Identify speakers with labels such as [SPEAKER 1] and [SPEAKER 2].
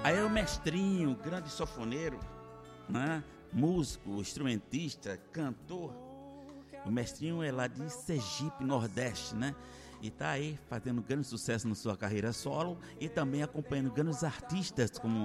[SPEAKER 1] Aí o Mestrinho, grande sanfoneiro, né? Músico, instrumentista, cantor. O Mestrinho é lá de Sergipe, Nordeste, né? E tá aí fazendo grande sucesso na sua carreira solo e também acompanhando grandes artistas como